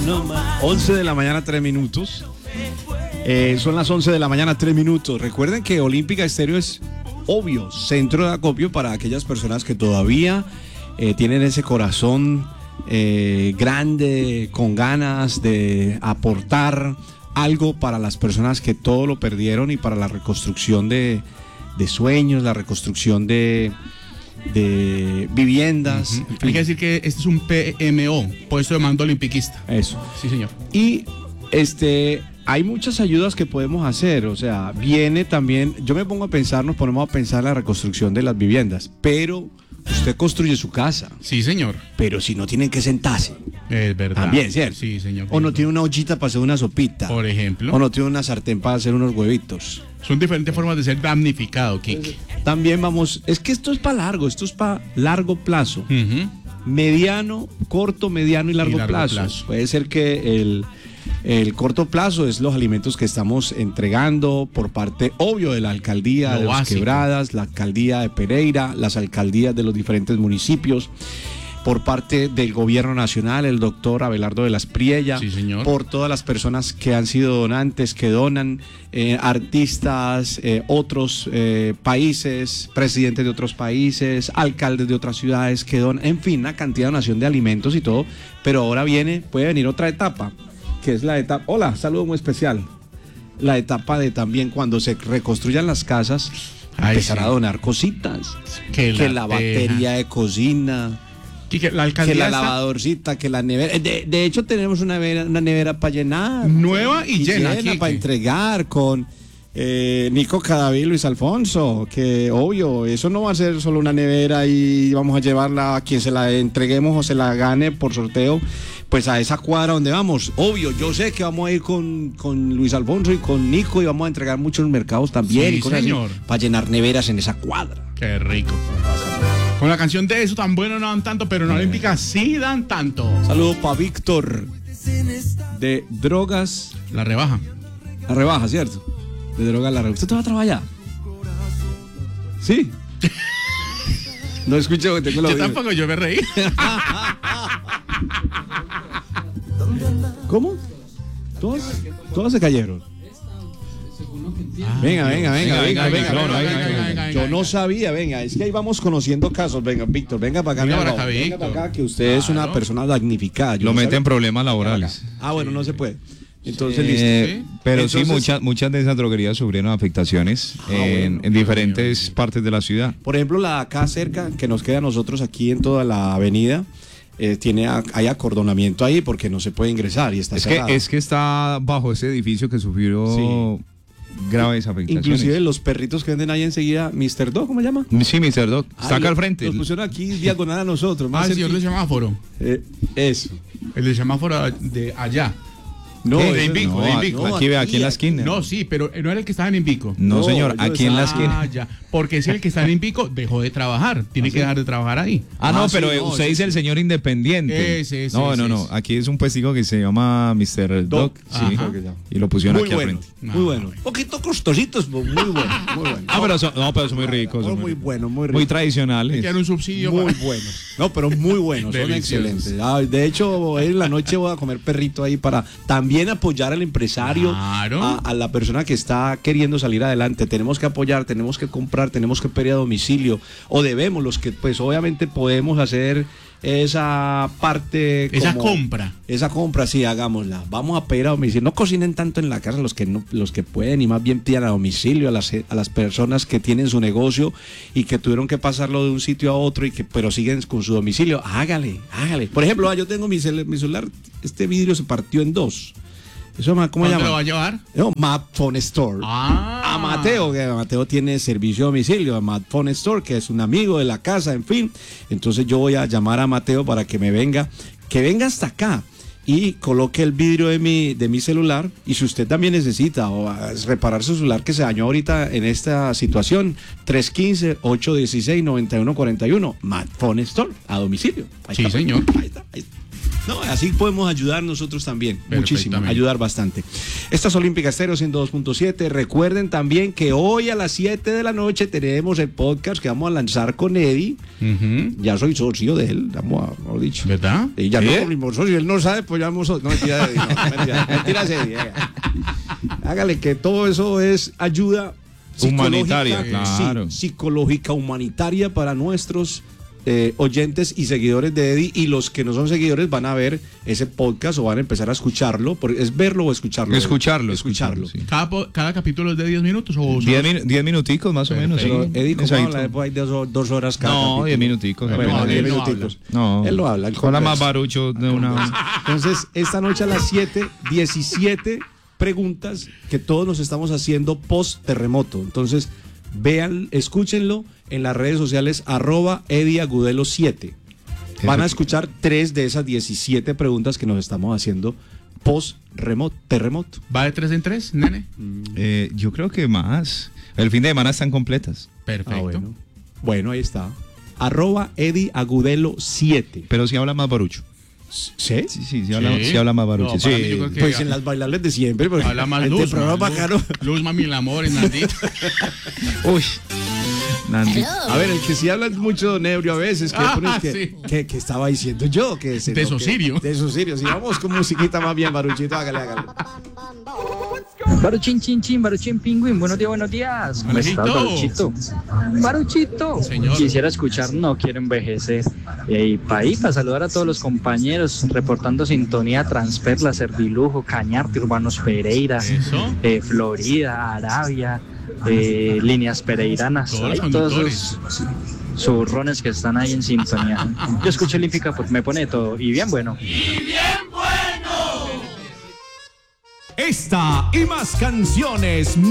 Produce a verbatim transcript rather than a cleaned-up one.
no más. once de la mañana, tres minutos. Eh, son las once de la mañana, tres minutos. Recuerden que Olímpica Estéreo es obvio centro de acopio para aquellas personas que todavía eh, tienen ese corazón eh, grande, con ganas de aportar algo para las personas que todo lo perdieron y para la reconstrucción de, de sueños, la reconstrucción de, de viviendas. Uh-huh. En fin. Hay que decir que este es un P M O, puesto de mando olimpiquista. Eso. Sí, señor. Y este... hay muchas ayudas que podemos hacer, o sea, viene también, yo me pongo a pensar, nos ponemos a pensar la reconstrucción de las viviendas, pero usted construye su casa. Sí, señor. Pero si no tienen que sentarse. Es verdad. También, ¿cierto? Sí, señor. O no tiene una ollita para hacer una sopita. Por ejemplo. O no tiene una sartén para hacer unos huevitos. Son diferentes formas de ser damnificado, Kike. También vamos, es que esto es para largo, esto es para largo plazo. Uh-huh. Mediano, corto, mediano y largo, y largo plazo. plazo. Puede ser que el... El corto plazo es los alimentos que estamos entregando por parte, obvio, de la alcaldía Lo de Las básico. Quebradas, la alcaldía de Pereira, las alcaldías de los diferentes municipios, por parte del gobierno nacional, el doctor Abelardo de las Priella, sí, señor. Por todas las personas que han sido donantes, que donan, eh, artistas, eh, otros eh, países, presidentes de otros países, alcaldes de otras ciudades que donan, en fin, una cantidad de donación de alimentos y todo, pero ahora viene, puede venir otra etapa, que es la etapa, hola, saludo muy especial, la etapa de también cuando se reconstruyan las casas, Ay, empezar sí. a donar cositas, Que que la la batería de cocina, Quique, la alcaldía que la está lavadorcita, que la nevera, de, de hecho tenemos una nevera, una nevera para llenar, nueva y, llena, Quique. para entregar con eh, Nico Cadavid, Luis Alfonso, que obvio, eso no va a ser solo una nevera y vamos a llevarla a quien se la entreguemos o se la gane por sorteo, pues a esa cuadra donde vamos. Obvio, yo sé que vamos a ir con, con Luis Alfonso y con Nico y vamos a entregar muchos mercados también, Sí, y cosas señor. así, para llenar neveras en esa cuadra. Qué rico. Con la canción de Eso tan bueno no dan tanto, pero en Olímpica sí dan tanto. Saludos para Víctor de Drogas La rebaja. La Rebaja, ¿cierto? De Drogas La Rebaja. ¿Usted te va a trabajar? Sí. No escucho que tengo la Yo audífono. tampoco, yo me reí. ¿Cómo? ¿Todos? Todos se cayeron. Venga, venga, venga, venga, venga, venga, venga, venga, venga. Yo no sabía, venga, es que ahí vamos conociendo casos. Venga, Víctor, venga para acá, Venga mi para amor. acá, Venga Víctor. para acá, que usted es una Claro. persona damnificada. Yo Lo no mete sabía. en problemas laborales. Ah, bueno, no se puede. Entonces, Eh, listo. pero Entonces- sí, muchas, muchas de esas droguerías sufrieron afectaciones Ah, en, bueno. en diferentes partes de la ciudad. Por ejemplo, la acá cerca, que nos queda a nosotros aquí en toda la avenida, eh, tiene a- hay acordonamiento ahí porque no se puede ingresar y está Es cerrado. que, es que está bajo ese edificio que sufrió graves afectaciones. Inclusive los perritos que venden ahí enseguida, mister Dog, ¿cómo se llama? Sí, mister Doc, está Ah, acá al lo- frente. Los pusieron aquí diagonal a nosotros. Ah, Más el señor de cerquita. semáforo. Eh, eso. El de semáforo de allá. No, ¿Qué? De eso Invico, no, de Invico. no, Aquí, ve, aquí en la esquina. No, sí, pero no era el que estaba en Invico. No, No, señor, yo aquí en la estaba- esquina. Ah, ya. Porque si el que está en Invico dejó de trabajar. Tiene que dejar de trabajar ahí. Ah, no, Ah, sí, pero no, usted ese dice sí. el señor independiente. Ese, ese, no, ese, no, no. ese. Aquí es un puestico que se llama mister Doc. Doc, Sí. ajá. Y lo pusieron Muy aquí bueno, al frente. muy bueno. Un poquito costositos, muy bueno, muy bueno. Ah, pero son, no, pero son muy ricos. Muy, son muy ricos. bueno, muy rico. Muy Hay tradicionales. que dar un subsidio. Muy para- buenos. No, pero muy buenos, son Deliciosos. excelentes. Ah, de hecho, hoy en la noche voy a comer perrito ahí para también apoyar al empresario, Claro. a, a la persona que está queriendo salir adelante. Tenemos que apoyar, tenemos que comprar, tenemos que pedir a domicilio, o debemos, los que pues obviamente podemos hacer esa parte. Esa como- compra. Esa compra, sí, hagámosla. Vamos a pedir a domicilio. No cocinen tanto en la casa los que no, los que pueden, y más bien pidan a domicilio a las, a las personas que tienen su negocio y que tuvieron que pasarlo de un sitio a otro y que pero siguen con su domicilio. Hágale, hágale. Por ejemplo, ah, yo tengo mi, cel- mi celular, este vidrio se partió en dos. Eso, ¿cómo se ¿Dónde llama? lo va a llevar? No, Map Phone Store. Ah. A Mateo, que Mateo tiene servicio a domicilio, a Map Phone Store, que es un amigo de la casa, en fin. Entonces yo voy a llamar a Mateo para que me venga, que venga hasta acá y coloque el vidrio de mi, de mi celular. Y si usted también necesita o a reparar su celular que se dañó ahorita en esta situación, tres uno cinco, ocho uno seis, nueve uno cuatro uno, Map Phone Store, a domicilio. Ahí Sí, está. señor. Ahí está, ahí está. No, así podemos ayudar nosotros también, muchísimo, ayudar bastante. Estas Olímpica Estéreo ciento dos punto siete. Recuerden también que hoy a las siete de la noche tenemos el podcast que vamos a lanzar con Eddie. Uh-huh. Ya soy socio de él, vamos a, mejor dicho. ¿Verdad? Y ya ¿Eh? no somos socios, él no sabe, pues ya vamos socios. No, mentira, Eddie, no, mentira, mentira, Eddie. Hágale que todo eso es ayuda humanitaria, claro. Sí, psicológica, humanitaria para nuestros Eh, oyentes y seguidores de Eddie, y los que no son seguidores van a ver ese podcast o van a empezar a escucharlo. ¿Es verlo o escucharlo? Escucharlo. Escucharlo. escucharlo sí. ¿Cada, ¿Cada capítulo es de diez minutos? o diez, min- diez minuticos más o menos. Pero Sí. Eddie, ¿cómo habla? Después hay dos, dos horas cada No, capítulo. diez minuticos. Bueno, no, diez él no minuticos. No. Él lo habla. Habla más barucho de una. Entonces, esta noche a las siete, diecisiete preguntas que todos nos estamos haciendo post terremoto. Entonces, vean, escúchenlo en las redes sociales arroba Eddie Agudelo siete. Van a escuchar tres de esas diecisiete preguntas que nos estamos haciendo post remoto, terremoto. ¿Va de tres en tres, nene? Eh, yo creo que más. El fin de semana están completas. Perfecto. Ah, bueno. bueno, ahí está. Arroba Eddie Agudelo siete. Pero si habla más barucho. ¿Sí? Sí, sí, sí habla, sí habla más barucho. No, sí. mí yo creo que Pues en las bailables de siempre. Habla más este luz. programa Luz, caro. luz, mami, el amor, en Nandito. Uy. Nandi. A ver, el que sí habla mucho nebrio a veces, que, Ah, pones que, sí. que, que estaba diciendo yo. Que se, De no, Sosirio. Que, de Sosirio. Si vamos con musiquita más bien, Baruchito, hágale, hágale. Baruchín, chin, chin, Baruchín, pingüín, buenos días, buenos días. ¿Cómo estás, Baruchito? Baruchito. Señor. Quisiera escuchar No Quiero Envejecer. Y para ahí, para saludar a todos los compañeros, reportando sintonía, Transperla, Servilujo, Cañarte, Urbanos Pereira, Eso. eh, Florida, Arabia, eh, Líneas Pereiranas. Todos los Ahí, todos conductores. esos zurrones que están ahí en sintonía. Yo escucho Olímpica porque me pone de todo. Y bien bueno. Esta y más canciones